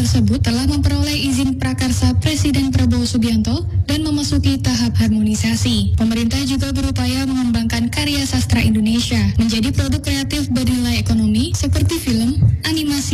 tersebut telah memperoleh izin prakarsa Presiden Prabowo Subianto dan memasuki tahap harmonisasi. Pemerintah juga berupaya mengembangkan karya sastra Indonesia menjadi produk kreatif bernilai ekonomi seperti film, animasi,